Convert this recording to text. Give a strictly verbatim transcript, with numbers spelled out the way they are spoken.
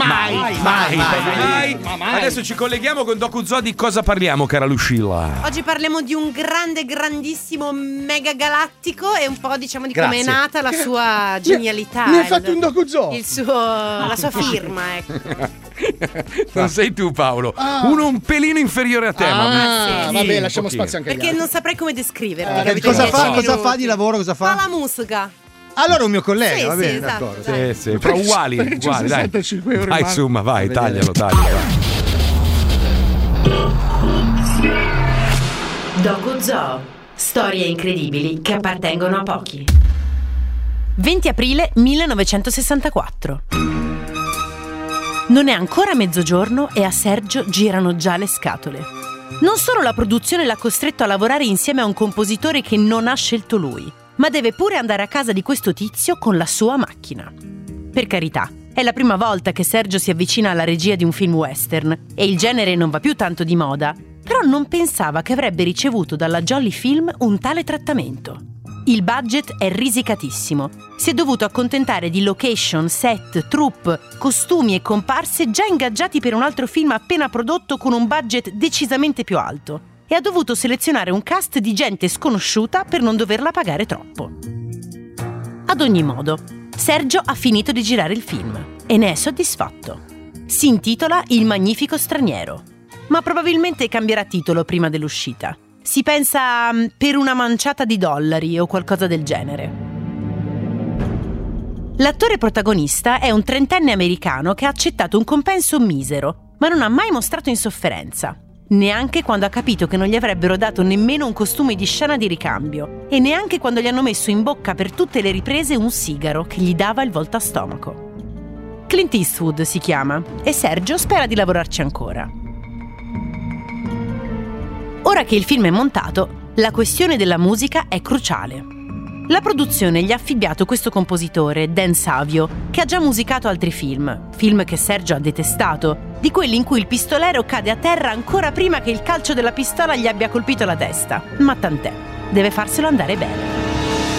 Mai, mai, mai, mai, mai, mai. Adesso ci colleghiamo con DocuZoo. Di cosa parliamo, cara Lucilla? Oggi parliamo di un grande, grandissimo, mega galattico e un po', diciamo, di come è nata la sua genialità. Mi hai fatto un DocuZoo. Il suo, la sua firma, ecco. Non sei tu, Paolo. Ah. Uno un pelino inferiore a te. Ah, ma sì, vabbè, lasciamo spazio anche agli Perché altri. non saprei come descriverli. Eh, cosa fa? Cosa fa di lavoro? Cosa fa? Fa la musica. Allora un mio collega, Sì, va sì, bene, esatto, d'accordo. Sì, sì, però uguali, uguali, dai. euro Vai, insomma, vai, taglialo, taglialo. DocuZoo. Storie incredibili che appartengono a pochi. venti aprile millenovecentosessantaquattro. Non è ancora mezzogiorno e a Sergio girano già le scatole. Non solo la produzione l'ha costretto a lavorare insieme a un compositore che non ha scelto lui, ma deve pure andare a casa di questo tizio con la sua macchina. Per carità, è la prima volta che Sergio si avvicina alla regia di un film western e il genere non va più tanto di moda, però non pensava che avrebbe ricevuto dalla Jolly Film un tale trattamento. Il budget è risicatissimo. Si è dovuto accontentare di location, set, troupe, costumi e comparse già ingaggiati per un altro film appena prodotto con un budget decisamente più alto. E ha dovuto selezionare un cast di gente sconosciuta per non doverla pagare troppo. Ad ogni modo, Sergio ha finito di girare il film e ne è soddisfatto. Si intitola Il Magnifico Straniero, ma probabilmente cambierà titolo prima dell'uscita. Si pensa um, Per una manciata di dollari o qualcosa del genere. L'attore protagonista è un trentenne americano che ha accettato un compenso misero, ma non ha mai mostrato insofferenza. Neanche quando ha capito che non gli avrebbero dato nemmeno un costume di scena di ricambio e neanche quando gli hanno messo in bocca per tutte le riprese un sigaro che gli dava il voltastomaco. Clint Eastwood si chiama e Sergio spera di lavorarci ancora. Ora che il film è montato, la questione della musica è cruciale. La produzione gli ha affibbiato questo compositore, Dan Savio, che ha già musicato altri film, film che Sergio ha detestato, di quelli in cui il pistolero cade a terra ancora prima che il calcio della pistola gli abbia colpito la testa. Ma tant'è, deve farselo andare bene.